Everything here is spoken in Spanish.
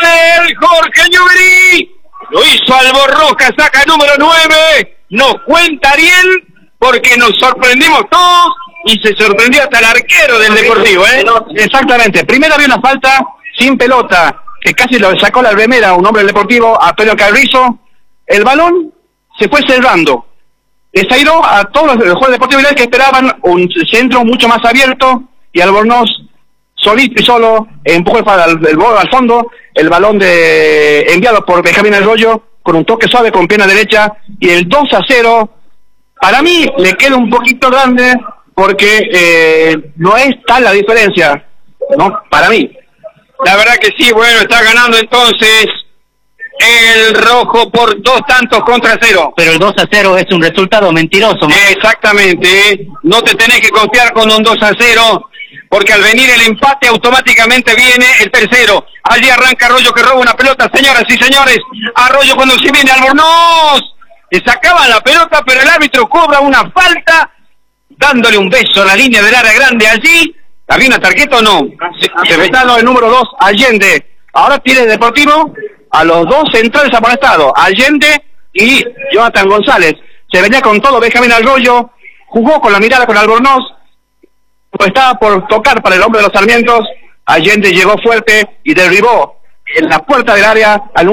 el Jorge Newbery. Lo hizo Albornoz, saca número 9. Nos cuenta Ariel porque nos sorprendimos todos y se sorprendió hasta el arquero del Deportivo, ¿eh? Exactamente. Primero había una falta sin pelota que casi lo sacó la remera un hombre del Deportivo, Antonio Carrizo. El balón se fue cerrando. Desairó a todos los jugadores deportivos que esperaban un centro mucho más abierto y Albornoz solito y solo empujó el bolo al fondo, el balón enviado por Benjamín Arroyo con un toque suave con pierna derecha y el 2-0 para mí le queda un poquito grande porque no es tal la diferencia, ¿no? Para mí. La verdad que sí, bueno, está ganando entonces el rojo por 2-0. Pero el 2-0 es un resultado mentiroso. Exactamente, no te tenés que confiar con un 2-0, porque al venir el empate automáticamente viene el tercero. Allí arranca Arroyo que roba una pelota, señoras y señores. Arroyo cuando se viene Albornoz, le sacaban la pelota, pero el árbitro cobra una falta, dándole un beso a la línea del área grande allí. ¿Había una tarjeta o no? Se vetado el número 2, Allende. Ahora tiene Deportivo a los dos centrales amonestados, Allende y Jonathan González. Se venía con todo Benjamín Arroyo, jugó con la mirada con Albornoz, estaba por tocar para el hombre de los Sarmientos. Allende llegó fuerte y derribó en la puerta del área al